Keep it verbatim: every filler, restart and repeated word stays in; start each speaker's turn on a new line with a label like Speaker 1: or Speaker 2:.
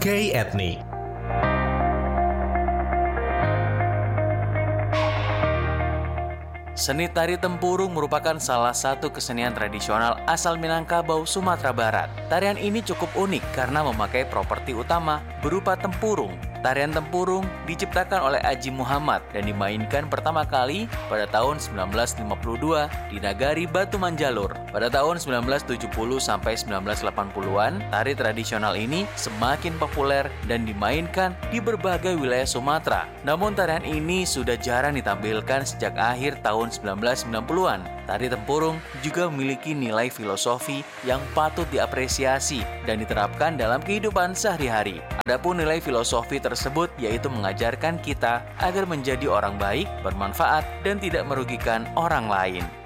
Speaker 1: K Etnik.
Speaker 2: Seni tari tempurung merupakan salah satu kesenian tradisional asal Minangkabau, Sumatera Barat. Tarian ini cukup unik karena memakai properti utama berupa tempurung. Tarian tempurung diciptakan oleh Aji Muhammad dan dimainkan pertama kali pada tahun sembilan belas lima puluh dua di Nagari Batu Manjalur. Pada tahun sembilan belas tujuh puluh sampai sembilan belas delapan puluhan, tari tradisional ini semakin populer dan dimainkan di berbagai wilayah Sumatera. Namun tarian ini sudah jarang ditampilkan sejak akhir tahun sembilan belas sembilan puluhan. Tari tempurung juga memiliki nilai filosofi yang patut diapresiasi dan diterapkan dalam kehidupan sehari-hari. Adapun nilai filosofi tersebut yaitu mengajarkan kita agar menjadi orang baik, bermanfaat, dan tidak merugikan orang lain.